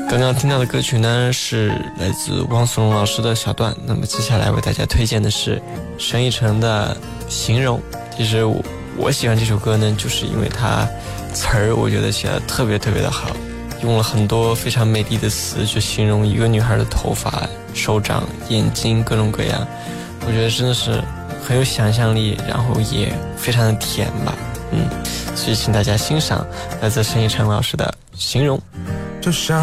刚刚听到的歌曲呢是来自汪苏泷老师的小段，那么接下来为大家推荐的是沈以诚的形容。其实我喜欢这首歌呢，就是因为它词儿我觉得写得特别特别的好，用了很多非常美丽的词去形容一个女孩的头发、手掌、眼睛各种各样，我觉得真的是很有想象力，然后也非常的甜吧。所以请大家欣赏来自沈以诚老师的形容。 就像